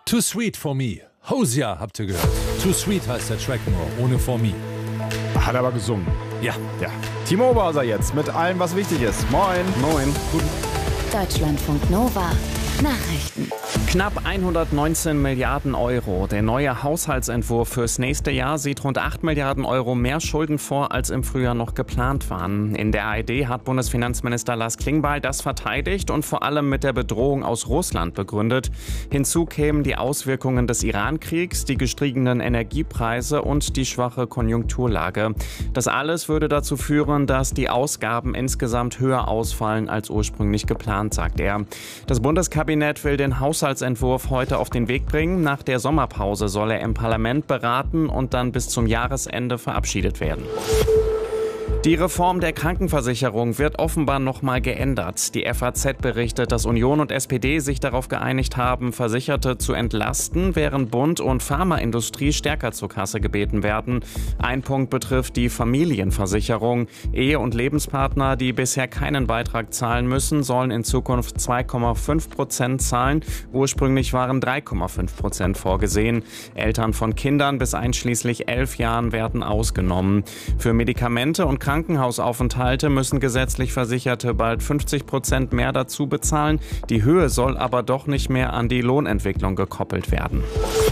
Too Sweet for Me. Hosier habt ihr gehört. Too Sweet heißt der Track nur, ohne For Me. Hat aber gesungen. Ja. Timo Oberhauser jetzt mit allem, was wichtig ist. Moin. Moin. Deutschlandfunk Nova. Nachrichten. Knapp 119 Milliarden Euro. Der neue Haushaltsentwurf fürs nächste Jahr sieht rund 8 Milliarden Euro mehr Schulden vor, als im Frühjahr noch geplant waren. In der ARD hat Bundesfinanzminister Lars Klingbeil das verteidigt und vor allem mit der Bedrohung aus Russland begründet. Hinzu kämen die Auswirkungen des Iran-Kriegs, die gestiegenen Energiepreise und die schwache Konjunkturlage. Das alles würde dazu führen, dass die Ausgaben insgesamt höher ausfallen als ursprünglich geplant, sagt er. Das Bundeskabinett will den Haushaltsentwurf heute auf den Weg bringen. Nach der Sommerpause soll er im Parlament beraten und dann bis zum Jahresende verabschiedet werden. Die Reform der Krankenversicherung wird offenbar noch mal geändert. Die FAZ berichtet, dass Union und SPD sich darauf geeinigt haben, Versicherte zu entlasten, während Bund und Pharmaindustrie stärker zur Kasse gebeten werden. Ein Punkt betrifft die Familienversicherung. Ehe- und Lebenspartner, die bisher keinen Beitrag zahlen müssen, sollen in Zukunft 2,5% zahlen. Ursprünglich waren 3,5% vorgesehen. Eltern von Kindern bis einschließlich 11 Jahren werden ausgenommen. Für Medikamente und Krankenhausaufenthalte müssen gesetzlich Versicherte bald 50% mehr dazu bezahlen. Die Höhe soll aber doch nicht mehr an die Lohnentwicklung gekoppelt werden.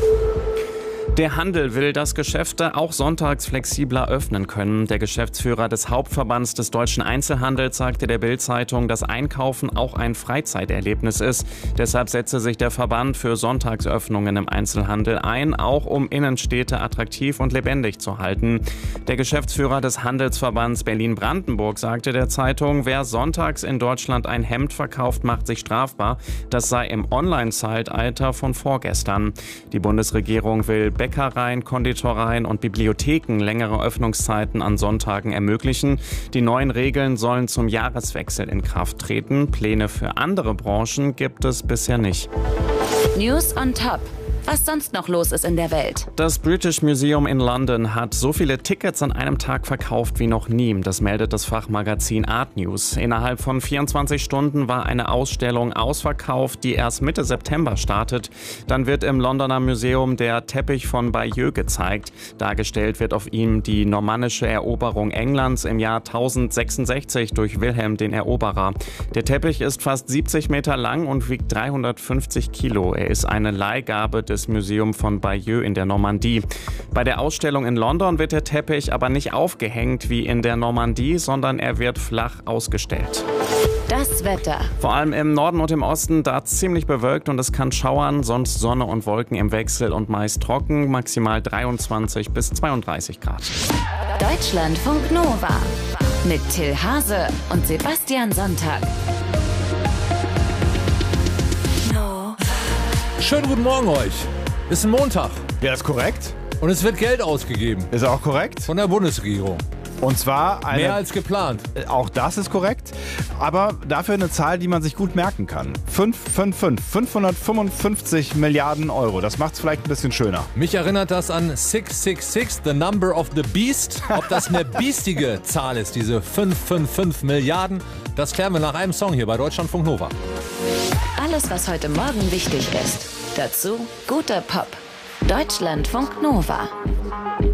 Der Handel will, dass Geschäfte auch sonntags flexibler öffnen können. Der Geschäftsführer des Hauptverbands des deutschen Einzelhandels sagte der Bild-Zeitung, dass Einkaufen auch ein Freizeiterlebnis ist. Deshalb setze sich der Verband für Sonntagsöffnungen im Einzelhandel ein, auch um Innenstädte attraktiv und lebendig zu halten. Der Geschäftsführer des Handelsverbands Berlin-Brandenburg sagte der Zeitung, wer sonntags in Deutschland ein Hemd verkauft, macht sich strafbar. Das sei im Online-Zeitalter von vorgestern. Die Bundesregierung will Bäckereien, Konditoreien und Bibliotheken längere Öffnungszeiten an Sonntagen ermöglichen. Die neuen Regeln sollen zum Jahreswechsel in Kraft treten. Pläne für andere Branchen gibt es bisher nicht. News on Top. Was sonst noch los ist in der Welt. Das British Museum in London hat so viele Tickets an einem Tag verkauft wie noch nie. Das meldet das Fachmagazin Art News. Innerhalb von 24 Stunden war eine Ausstellung ausverkauft, die erst Mitte September startet. Dann wird im Londoner Museum der Teppich von Bayeux gezeigt. Dargestellt wird auf ihm die normannische Eroberung Englands im Jahr 1066 durch Wilhelm den Eroberer. Der Teppich ist fast 70 Meter lang und wiegt 350 Kilo. Er ist eine Leihgabe des Museum von Bayeux in der Normandie. Bei der Ausstellung in London wird der Teppich aber nicht aufgehängt wie in der Normandie, sondern er wird flach ausgestellt. Das Wetter. Vor allem im Norden und im Osten da ziemlich bewölkt und es kann schauern, sonst Sonne und Wolken im Wechsel und meist trocken, maximal 23 bis 32 Grad. Deutschlandfunk Nova. Mit Till Hase und Sebastian Sonntag. Schönen guten Morgen euch. Ist ein Montag Ja, ist korrekt. und es wird Geld ausgegeben Ist auch korrekt. von der Bundesregierung. Und zwar Mehr als geplant. auch das ist korrekt. Aber dafür eine Zahl, die man sich gut merken kann. 555 Milliarden Euro. Das macht es vielleicht ein bisschen schöner. Mich erinnert das an 666, the number of the beast. Ob das eine biestige Zahl ist, diese 555 Milliarden, das klären wir nach einem Song hier bei Deutschlandfunk Nova. Alles, was heute Morgen wichtig ist. Dazu guter Pop. Deutschlandfunk Nova.